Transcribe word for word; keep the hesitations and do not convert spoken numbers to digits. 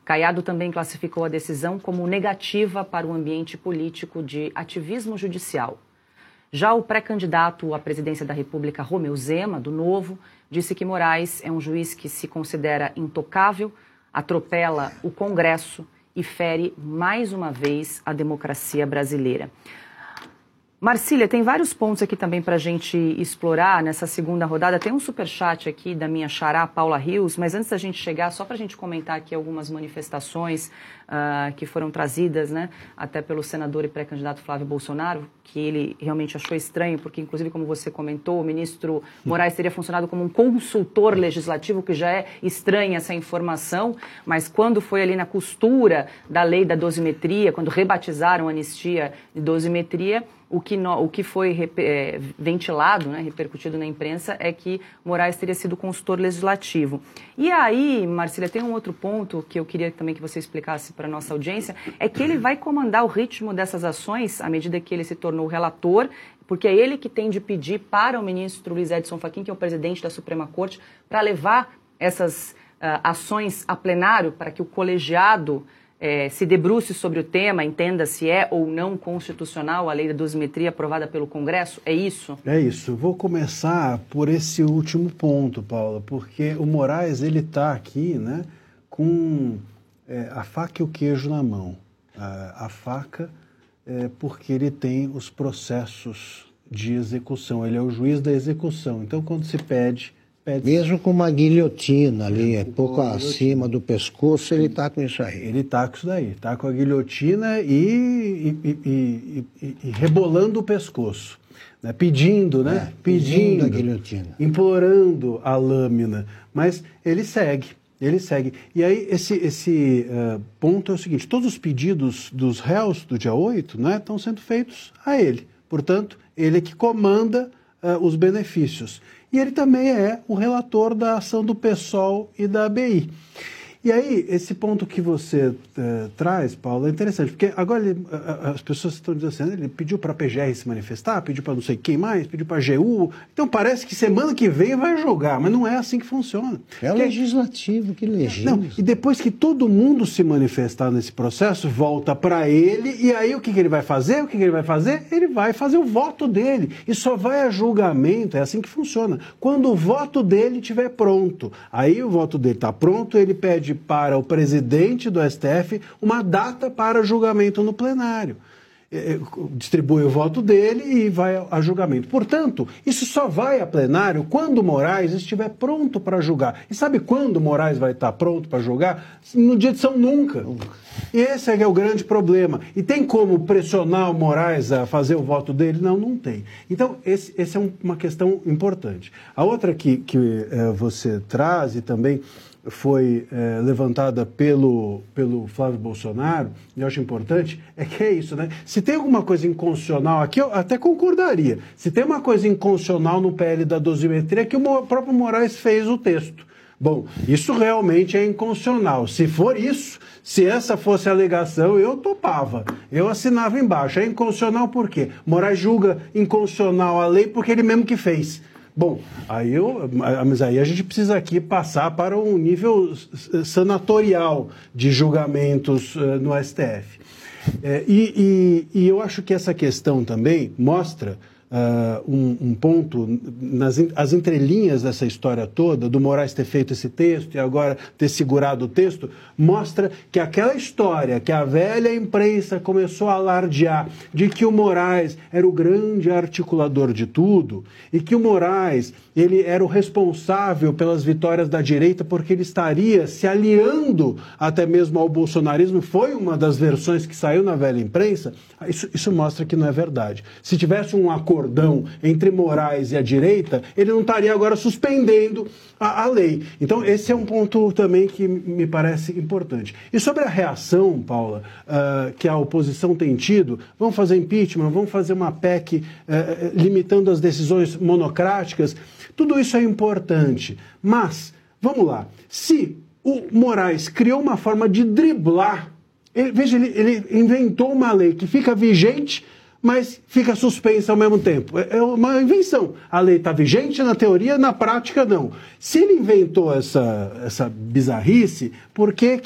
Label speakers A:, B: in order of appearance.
A: Caiado também classificou a decisão como negativa para o ambiente político de ativismo judicial. Já o pré-candidato à presidência da República, Romeu Zema, do Novo, disse que Moraes é um juiz que se considera intocável, atropela o Congresso e fere mais uma vez a democracia brasileira. Marcília, tem vários pontos aqui também para a gente explorar nessa segunda rodada. Tem um superchat aqui da minha xará, Paula Rios, mas antes da gente chegar, só para a gente comentar aqui algumas manifestações uh, que foram trazidas, né, até pelo senador e pré-candidato Flávio Bolsonaro, que ele realmente achou estranho, porque inclusive, como você comentou, o ministro Moraes teria funcionado como um consultor legislativo, que já é estranha essa informação, mas quando foi ali na costura da lei da dosimetria, quando rebatizaram a anistia de dosimetria, O que, no, o que foi é, ventilado, né, repercutido na imprensa, é que Moraes teria sido consultor legislativo. E aí, Marcília, tem um outro ponto que eu queria também que você explicasse para a nossa audiência, é que ele vai comandar o ritmo dessas ações à medida que ele se tornou relator, porque é ele que tem de pedir para o ministro Luiz Edson Fachin, que é o presidente da Suprema Corte, para levar essas uh, ações a plenário para que o colegiado É, se debruce sobre o tema, entenda se é ou não constitucional a lei da dosimetria aprovada pelo Congresso? É isso?
B: É isso. Vou começar por esse último ponto, Paula, porque o Moraes, ele está aqui, né, com é, a faca e o queijo na mão. A, a faca é porque ele tem os processos de execução, ele é o juiz da execução. Então, quando se pede...
C: Mesmo com uma guilhotina ali, é, pouco acima do pescoço, ele está com isso aí.
B: Ele está com isso daí, está com a guilhotina e, e, e, e, e, e rebolando o pescoço, né? Pedindo, né?
C: É, pedindo,
B: pedindo
C: a guilhotina.
B: Implorando a lâmina, mas ele segue, ele segue. E aí esse, esse uh, ponto é o seguinte, todos os pedidos dos réus do dia oito, né, estão sendo feitos a ele, portanto, ele é que comanda uh, os benefícios. E ele também é o relator da ação do PSOL e da A B I. E aí, esse ponto que você uh, traz, Paulo, é interessante, porque agora ele, uh, as pessoas estão dizendo assim, ele pediu para a P G R se manifestar, pediu para não sei quem mais, pediu para a G U, então parece que semana que vem vai julgar, mas não é assim que funciona.
C: É o legislativo que legisla.
B: Não, e depois que todo mundo se manifestar nesse processo, volta para ele, e aí o que, que ele vai fazer? O que, que ele vai fazer? Ele vai fazer o voto dele, e só vai a julgamento, é assim que funciona, quando o voto dele estiver pronto. Aí o voto dele está pronto, ele pede para o presidente do S T F uma data para julgamento no plenário. Distribui o voto dele e vai a julgamento. Portanto, isso só vai a plenário quando o Moraes estiver pronto para julgar. E sabe quando o Moraes vai estar pronto para julgar? No dia de São Nunca. E esse é, que é o grande problema. E tem como pressionar o Moraes a fazer o voto dele? Não, não tem. Então, esse, esse é um, uma questão importante. A outra que, que é, você traz e também foi é, levantada pelo, pelo Flávio Bolsonaro, e eu acho importante, é que é isso, né? Se tem alguma coisa inconstitucional aqui, eu até concordaria. Se tem uma coisa inconstitucional no P L da dosimetria, é que o próprio Moraes fez o texto. Bom, isso realmente é inconstitucional. Se for isso, se essa fosse a alegação, eu topava. Eu assinava embaixo. É inconstitucional por quê? Moraes julga inconstitucional a lei porque ele mesmo que fez. Bom, aí, eu, mas aí a gente precisa aqui passar para um nível sanatorial de julgamentos uh, no S T F. É, e, e, e eu acho que essa questão também mostra uh, um, um ponto, nas as entrelinhas dessa história toda, do Moraes ter feito esse texto e agora ter segurado o texto, mostra que aquela história que a velha imprensa começou a alardear de que o Moraes era o grande articulador de tudo e que o Moraes ele era o responsável pelas vitórias da direita porque ele estaria se aliando até mesmo ao bolsonarismo, foi uma das versões que saiu na velha imprensa, isso, isso mostra que não é verdade. Se tivesse um acordão entre Moraes e a direita, ele não estaria agora suspendendo a, a lei. Então esse é um ponto também que me parece importante. E sobre a reação, Paula, uh, que a oposição tem tido, vamos fazer impeachment, vamos fazer uma P E C uh, limitando as decisões monocráticas, tudo isso é importante, mas, vamos lá, se o Moraes criou uma forma de driblar, ele, veja, ele, ele inventou uma lei que fica vigente, mas fica suspensa ao mesmo tempo. É uma invenção. A lei está vigente na teoria, na prática não. Se ele inventou essa, essa bizarrice, por que